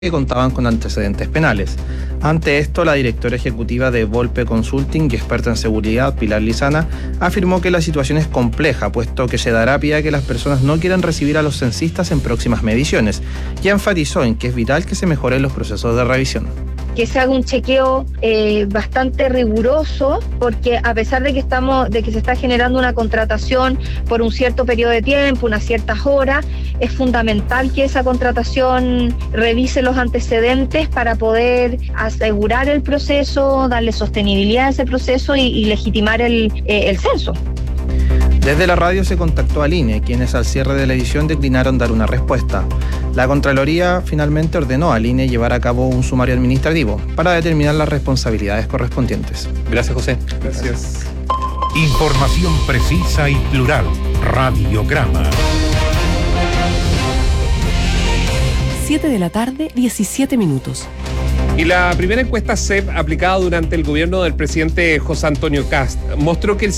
que contaban con antecedentes penales. Ante esto, la directora ejecutiva de Volpe Consulting y experta en seguridad, Pilar Lizana, afirmó que la situación es compleja, puesto que se dará pie a que las personas no quieran recibir a los censistas en próximas mediciones, y enfatizó en que es vital que se mejoren los procesos de revisión. Que se haga un chequeo bastante riguroso, porque a pesar de que se está generando una contratación por un cierto periodo de tiempo, unas ciertas horas, es fundamental que esa contratación revise los antecedentes para poder asegurar el proceso, darle sostenibilidad a ese proceso y legitimar el censo. Desde la radio se contactó al INE, quienes al cierre de la edición declinaron dar una respuesta. La Contraloría finalmente ordenó al INE llevar a cabo un sumario administrativo para determinar las responsabilidades correspondientes. Gracias, José. Gracias. Información precisa y plural. Radiograma. 7 de la tarde, 17 minutos. Y la primera encuesta CEP aplicada durante el gobierno del presidente José Antonio Kast mostró que el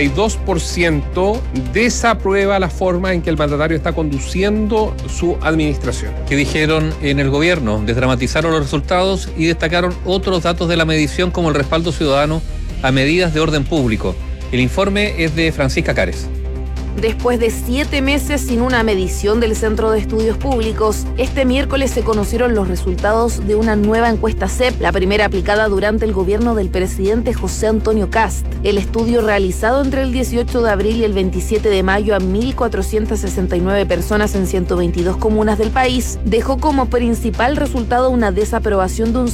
52% desaprueba la forma en que el mandatario está conduciendo su administración. ¿Qué dijeron en el gobierno? Desdramatizaron los resultados y destacaron otros datos de la medición como el respaldo ciudadano a medidas de orden público. El informe es de Francisca Cares. Después de 7 meses sin una medición del Centro de Estudios Públicos, este miércoles se conocieron los resultados de una nueva encuesta CEP, la primera aplicada durante el gobierno del presidente José Antonio Kast. El estudio, realizado entre el 18 de abril y el 27 de mayo a 1.469 personas en 122 comunas del país, dejó como principal resultado una desaprobación de un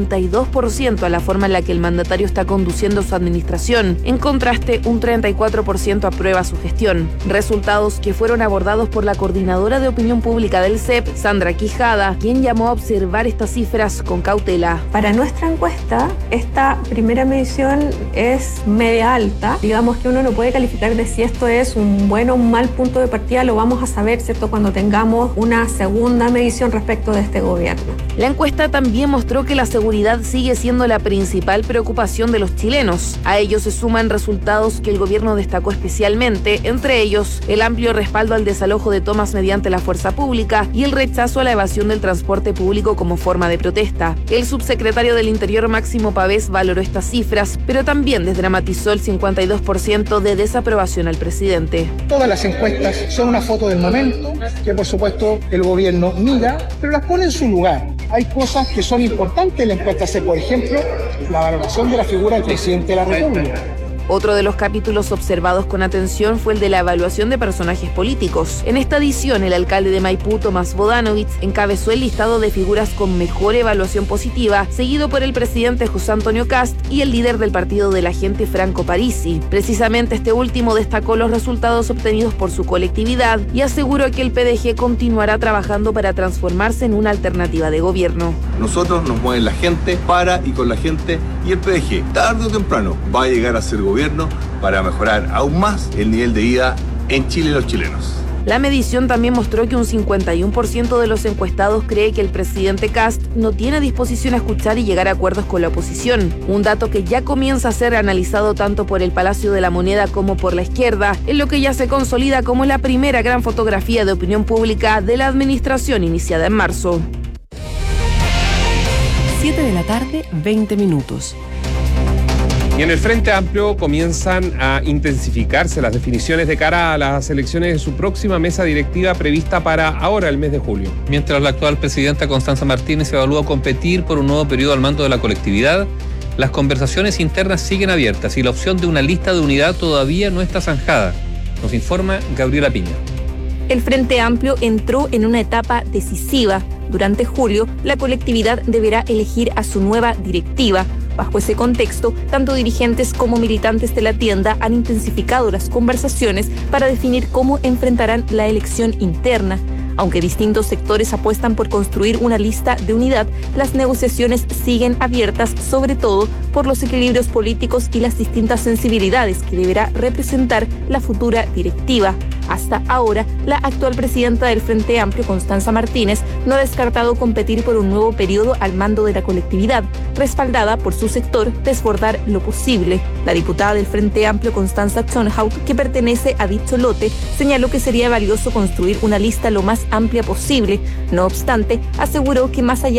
52% a la forma en la que el mandatario está conduciendo su administración. En contraste, un 34% aprueba su gestión. Resultados que fueron abordados por la coordinadora de opinión pública del CEP, Sandra Quijada, quien llamó a observar estas cifras con cautela. Para nuestra encuesta, esta primera medición es media alta. Digamos que uno no puede calificar de si esto es un buen o un mal punto de partida, lo vamos a saber, ¿cierto?, cuando tengamos una segunda medición respecto de este gobierno. La encuesta también mostró que la seguridad sigue siendo la principal preocupación de los chilenos. A ello se suman resultados que el gobierno destacó especialmente, entre ellos el amplio respaldo al desalojo de tomas mediante la fuerza pública y el rechazo a la evasión del transporte público como forma de protesta. El subsecretario del Interior, Máximo Pavés, valoró estas cifras, pero también desdramatizó el 52% de desaprobación al presidente. Todas las encuestas son una foto del momento, que por supuesto el gobierno mira, pero las pone en su lugar. Hay cosas que son importantes en la encuesta, por ejemplo, la valoración de la figura del presidente de la República. Otro de los capítulos observados con atención fue el de la evaluación de personajes políticos. En esta edición, el alcalde de Maipú, Tomás Bodanovich, encabezó el listado de figuras con mejor evaluación positiva, seguido por el presidente José Antonio Kast y el líder del partido de la gente, Franco Parisi. Precisamente este último destacó los resultados obtenidos por su colectividad y aseguró que el PDG continuará trabajando para transformarse en una alternativa de gobierno. Nosotros nos mueve la gente, para y con la gente, y el PDG, tarde o temprano, va a llegar a ser gobierno para mejorar aún más el nivel de vida en Chile y los chilenos. La medición también mostró que un 51% de los encuestados cree que el presidente Kast no tiene disposición a escuchar y llegar a acuerdos con la oposición, un dato que ya comienza a ser analizado tanto por el Palacio de la Moneda como por la izquierda, en lo que ya se consolida como la primera gran fotografía de opinión pública de la administración iniciada en marzo. 7 de la tarde, 20 minutos. Y en el Frente Amplio comienzan a intensificarse las definiciones de cara a las elecciones de su próxima mesa directiva prevista para ahora, el mes de julio. Mientras la actual presidenta Constanza Martínez evalúa competir por un nuevo periodo al mando de la colectividad, las conversaciones internas siguen abiertas y la opción de una lista de unidad todavía no está zanjada. Nos informa Gabriela Piña. El Frente Amplio entró en una etapa decisiva. Durante julio, la colectividad deberá elegir a su nueva directiva. Bajo ese contexto, tanto dirigentes como militantes de la tienda han intensificado las conversaciones para definir cómo enfrentarán la elección interna. Aunque distintos sectores apuestan por construir una lista de unidad, las negociaciones siguen abiertas, sobre todo por los equilibrios políticos y las distintas sensibilidades que deberá representar la futura directiva. Hasta ahora, la actual presidenta del Frente Amplio, Constanza Martínez, no ha descartado competir por un nuevo periodo al mando de la colectividad, respaldada por su sector Desbordar lo Posible. La diputada del Frente Amplio, Constanza Turnhout, que pertenece a dicho lote, señaló que sería valioso construir una lista lo más amplia posible. No obstante, aseguró que más allá